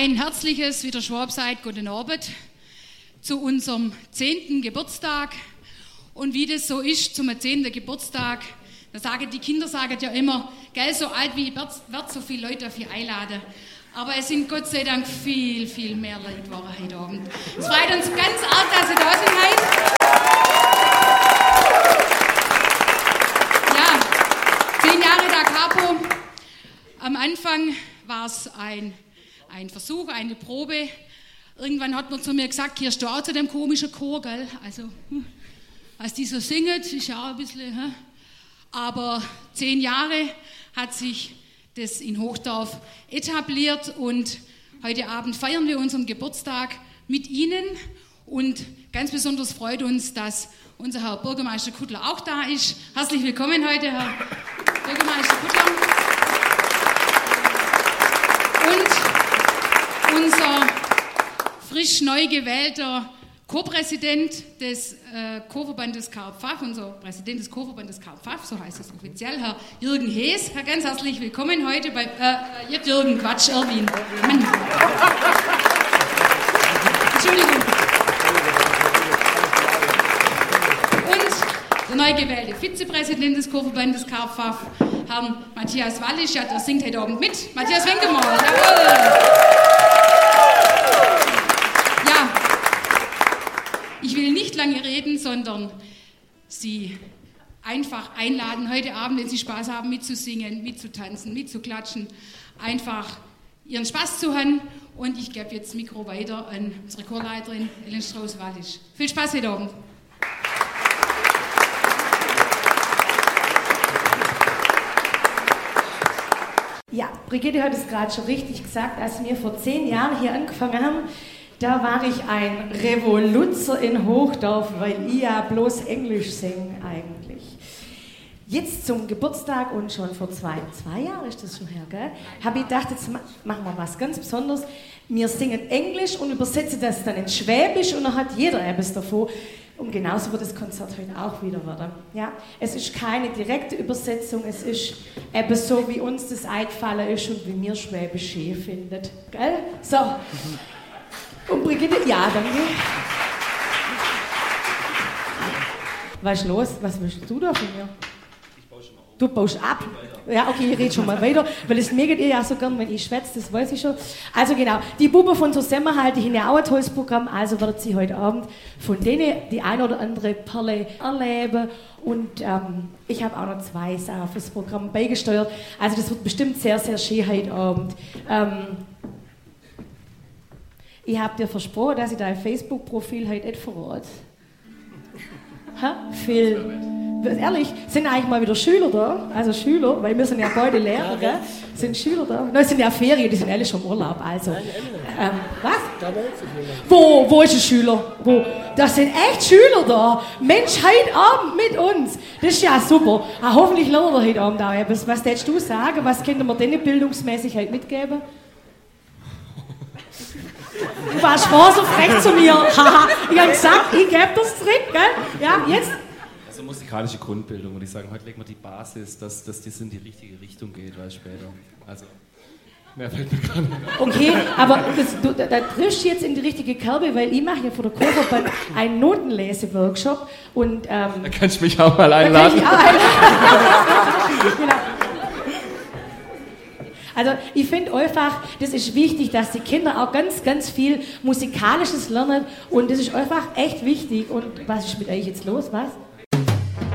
Ein herzliches, wie der Schwab sagt, guten Abend zu unserem 10. Geburtstag. Und wie das so ist zum 10. Geburtstag, die Kinder sagen ja immer, gell, so alt wie ich wird so viele Leute auf ihr einladen. Aber es sind Gott sei Dank viel, viel mehr Leute waren heute Abend. Es freut uns ganz arg, dass Sie da sind heute. Ja, 10 Jahre Da Capo. Am Anfang war es ein Versuch, eine Probe. Irgendwann hat man zu mir gesagt, hier du auch zu dem komischen Chor, gell? Also, was die so singen, ist ja auch ein bisschen, aber 10 Jahre hat sich das in Hochdorf etabliert und heute Abend feiern wir unseren Geburtstag mit Ihnen und ganz besonders freut uns, dass unser Herr Bürgermeister Kuttler auch da ist. Herzlich willkommen heute, Herr Bürgermeister Kuttler. Und unser frisch neu gewählter Co-Präsident des Co-Verbandes Karl-Pfaff, unser Präsident des Co-Verbandes Karl-Pfaff, so heißt es offiziell, Herr Jürgen Hees. Herr, ganz herzlich willkommen heute bei, Erwin. Mann. Entschuldigung. Und der neu gewählte Vizepräsident des Co-Verbandes Karl-Pfaff, Herrn Matthias Wallisch, ja, der singt heute Abend mit. Matthias Wenkemal, jawohl. Ich will nicht lange reden, sondern Sie einfach einladen, heute Abend, wenn Sie Spaß haben, mitzusingen, mitzutanzen, mitzuklatschen, einfach Ihren Spaß zu haben. Und ich gebe jetzt das Mikro weiter an unsere Chorleiterin Ellen Strauß-Wallisch. Viel Spaß heute Abend. Ja, Brigitte hat es gerade schon richtig gesagt, als wir vor 10 Jahren hier angefangen haben, da war ich ein Revoluzer in Hochdorf, weil ich ja bloß Englisch singe eigentlich. Jetzt zum Geburtstag und schon vor zwei Jahren ist das schon her, gell? Habe ich gedacht, jetzt machen wir was ganz Besonderes. Wir singen Englisch und übersetzen das dann in Schwäbisch und dann hat jeder etwas davon. Und genauso wird das Konzert heute auch wieder werden. Ja? Es ist keine direkte Übersetzung, es ist eben so, wie uns das eingefallen ist und wie wir Schwäbisch schön finden. Gell? So. Und Brigitte, ja, danke. Was ist los? Was willst du da von mir? Ich baue schon mal auf. Du baust ab? Ja, okay, ich rede schon mal weiter, weil es mögt ihr ja so gern, wenn ich schwätze, das weiß ich schon. Also genau, die Buben von Zusammenhalt, die haben ja auch ein tolles Programm, also wird sie heute Abend von denen die ein oder andere Perle erleben. Und ich habe auch noch 2 Sachen fürs Programm beigesteuert. Also das wird bestimmt sehr, sehr schön heute Abend. Ich habe dir versprochen, dass ich dein Facebook-Profil heute nicht verrate. Phil, ehrlich, sind eigentlich mal wieder Schüler da? Also Schüler, weil wir sind ja beide Lehrer, gell? Sind Schüler da? Nein, es sind ja Ferien, die sind alle schon im Urlaub, also. Was? Wo ist ein Schüler? Wo? Da sind echt Schüler da. Mensch, heute Abend mit uns. Das ist ja super. Hoffentlich lernen wir heute Abend auch etwas. Was würdest du sagen? Was können wir denen bildungsmäßig heute mitgeben? Du warst vorher so frech zu mir. Ich habe gesagt, ich gebe das zurück, gell? Ja, jetzt? Also musikalische Grundbildung, würde ich sagen. Heute legen wir die Basis, dass das in die richtige Richtung geht, weil später. Also, mehr fällt mir gar nicht. Okay, aber da triffst du jetzt in die richtige Kerbe, weil ich mache ja vor der Chorverband einen Notenlese-Workshop und... da kannst du mich auch mal einladen. Da kann ich auch einladen. Genau. Also ich finde einfach, das ist wichtig, dass die Kinder auch ganz, ganz viel Musikalisches lernen und das ist einfach echt wichtig. Und was ist mit euch jetzt los, was?